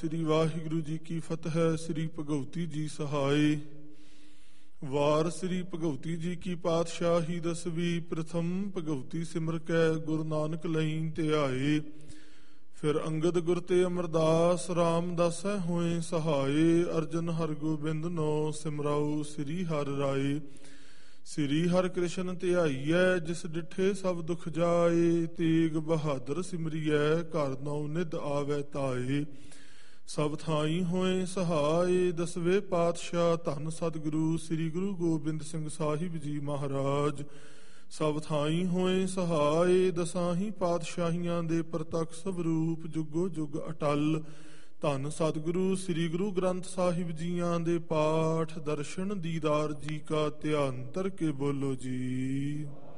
ਸ੍ਰੀ ਵਾਹਿਗੁਰੂ ਜੀ ਕੀ ਫਤਿਹ। ਸ੍ਰੀ ਭਗਵਤੀ ਜੀ ਸਹਾਈ। ਵਾਰ ਸ੍ਰੀ ਭਗਵਤੀ ਜੀ ਕੀ ਪਾਤਸ਼ਾਹੀ ਦਸਵੀਂ। ਪ੍ਰਥਮ ਭਗਵਤੀ ਸਿਮਰ ਕੈ ਗੁਰੂ ਨਾਨਕ ਲਈ ਧਿਆਏ। ਫਿਰ ਅੰਗਦ ਗੁਰ ਤੇ ਅਮਰਦਾਸ ਰਾਮਦਾਸੈ ਹੋਏ ਸਹਾਏ। ਅਰਜਨ ਹਰਗੋਬਿੰਦ ਨੋ ਸਿਮਰਾਉ ਸ੍ਰੀ ਹਰਿ ਰਾਏ। ਸ੍ਰੀ ਹਰਿ ਕ੍ਰਿਸ਼ਨ ਧਿਆਈਐ ਜਿਸ ਡਿਠੇ ਸਭ ਦੁਖ ਜਾਏ। ਤੇਗ ਬਹਾਦਰ ਸਿਮਰੀਐ ਘਰ ਨਉ ਨਿਧ ਆਵੈ ਤਾਏ। ਸਭ ਥਾਈ ਹੋਏ ਸਹਾਏ। ਦਸਵੇਂ ਪਾਤਸ਼ਾਹ ਧੰਨ ਸਤਿਗੁਰੂ ਸ੍ਰੀ ਗੁਰੂ ਗੋਬਿੰਦ ਸਿੰਘ ਸਾਹਿਬ ਜੀ ਮਹਾਰਾਜ। ਸਭ ਥਾਈ ਹੋਏ ਸਹਾਏ। ਦਸਾਹੀ ਪਾਤਸ਼ਾਹੀਆਂ ਦੇ ਪ੍ਰਤੱਖ ਸਵਰੂਪ ਜੁਗੋ ਜੁਗ ਅਟਲ। ਧੰਨ ਸਤਿਗੁਰੂ ਸ੍ਰੀ ਗੁਰੂ ਗ੍ਰੰਥ ਸਾਹਿਬ ਜੀਆਂ ਦੇ ਪਾਠ ਦਰਸ਼ਨ ਦੀਦਾਰ ਜੀ ਕਾ ਧਿਆਨ ਧਰ ਕੇ ਬੋਲੋ ਜੀ।